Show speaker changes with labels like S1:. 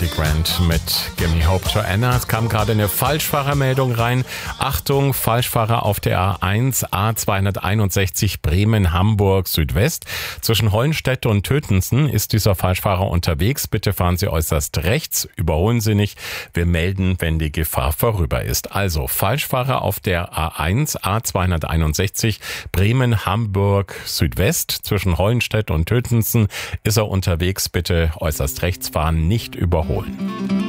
S1: Cary Grant mit Gimme Hope Joanna. Es kam gerade eine Falschfahrermeldung rein. Achtung, Falschfahrer auf der A1, A261 Bremen-Hamburg Südwest. Zwischen Hollenstedt und Tötensen ist dieser Falschfahrer unterwegs. Bitte fahren Sie äußerst rechts, überholen Sie nicht. Wir melden, wenn die Gefahr vorüber ist. Also Falschfahrer auf der A1, A261 Bremen-Hamburg Südwest. Zwischen Hollenstedt und Tötensen ist er unterwegs. Bitte äußerst rechts fahren, nicht überholen.